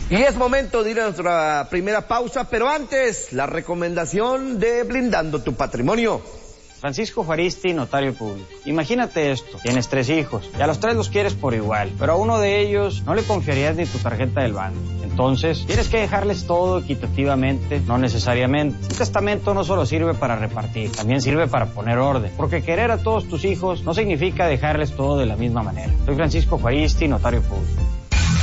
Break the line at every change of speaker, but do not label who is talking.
Y es momento de ir a nuestra primera pausa, pero antes, la recomendación de Blindando tu Patrimonio.
Francisco Juaristi, notario público. Imagínate esto, tienes 3 hijos y a los 3 los quieres por igual, pero a uno de ellos no le confiarías ni tu tarjeta del banco. Entonces, tienes que dejarles todo equitativamente, no necesariamente. Un testamento no solo sirve para repartir, también sirve para poner orden, porque querer a todos tus hijos no significa dejarles todo de la misma manera. Soy Francisco Juaristi, notario público.